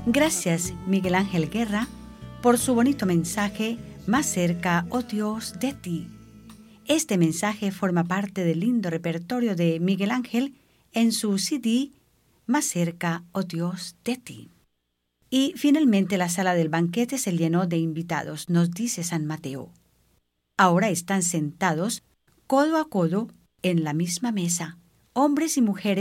Gracias, Miguel Ángel Guerra, por su bonito mensaje, Más cerca, oh Dios, de ti. Este mensaje forma parte del lindo repertorio de Miguel Ángel en su CD, Más cerca, oh Dios, de ti. Y finalmente la sala del banquete se llenó de invitados, nos dice San Mateo. Ahora están sentados codo a codo en la misma mesa, hombres y mujeres